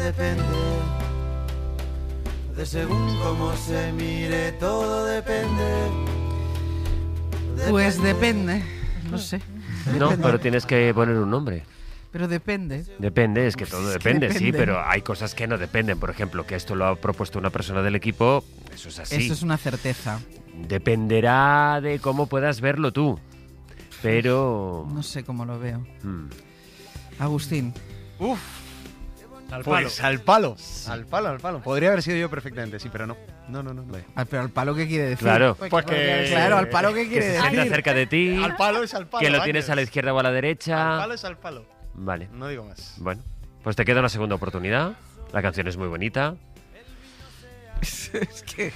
depende. De según cómo se mire, todo depende. Pues depende, no sé. No, pero tienes que poner un nombre. Pero depende. Depende, es que todo depende, sí, depende. pero hay cosas que no dependen. Por ejemplo, que esto lo ha propuesto una persona del equipo, eso es así. Eso es una certeza. Dependerá de cómo puedas verlo tú, pero... No sé cómo lo veo. Hmm. Agustín. Uf. Al palo. Pues al palo. Al palo, al palo. Podría haber sido yo perfectamente, sí, pero no. No. Pero al palo, ¿qué quiere decir? Claro, Pues que... Claro, al palo, ¿qué que quiere se decir? sienta cerca de ti, Al palo es al palo. que lo Ángel. tienes a la izquierda o a la derecha. Al palo es al palo. Vale, No digo más. bueno, pues te queda una segunda oportunidad. La canción es muy bonita. Es que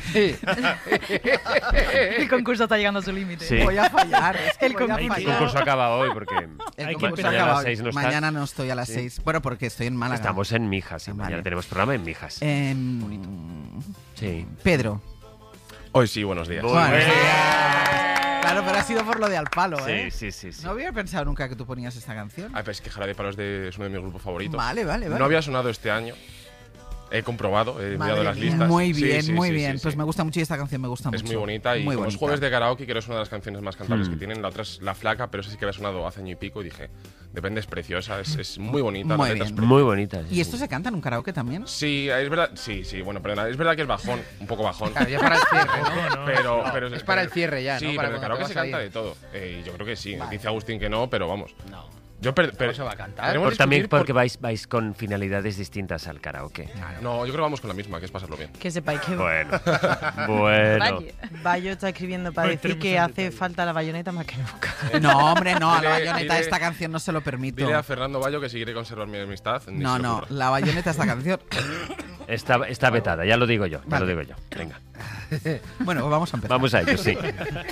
El concurso está llegando a su límite. Sí. voy a fallar. Es que El voy a El fallar. concurso acaba hoy porque El Hay que concurso empezar. mañana a acaba las hoy. 6 no está. Mañana no estoy a las Sí. 6. Bueno, porque estoy en Málaga. Estamos en Mijas y Vale. mañana tenemos programa en Mijas. Sí. Pedro. Hoy sí, buenos días. Muy Bueno, bien. claro, pero ha sido por lo de al palo, ¿eh? Sí. No había pensado nunca que tú ponías esta canción. Ay, pero es que Jarabe de Palo es uno de mis grupos favoritos. Vale. No había sonado este año. He comprobado, he mirado Madre las mía. listas. Muy Sí, bien, sí, muy sí, bien. sí, Pues sí. me gusta mucho y esta canción me gusta mucho. Es muy bonita y Muy como es bonita. jueves de karaoke, creo que es una de las canciones más cantables que Mm. tienen. La otra es La Flaca, pero esa sí que había sonado hace año y pico y dije, depende, es preciosa, es muy bonita. Muy la letra es bien. preciosa. Muy bonita. sí, ¿Y esto sí. se canta en un karaoke también? Sí, es verdad. Sí, bueno, perdona. Es verdad que es bajón, un poco bajón. Claro, ya para el cierre, ¿no? Pero Es para el cierre ya, sí, ¿no? Para pero en el cuando karaoke te se vas a canta ir. de todo. Yo creo que sí. Dice Agustín que no, pero vamos. No. Pero se va a cantar. queremos Por también discutir porque vais con finalidades distintas al karaoke. No, yo creo que vamos con la misma, que es pasarlo bien. Que sepáis que Bueno, bueno. Bayo está escribiendo para Hoy decir tenemos que un hace detalle. falta la bayoneta más que nunca. No, hombre, no. A la Dile- bayoneta dile- esta canción no se lo permito. Dile a Fernando Bayo que si quiere conservar mi amistad. ni No, se le no. ocurra. La bayoneta esta canción. Está vetada, ya lo digo yo. Vale. Venga, Bueno, pues vamos a empezar. vamos a ello, sí.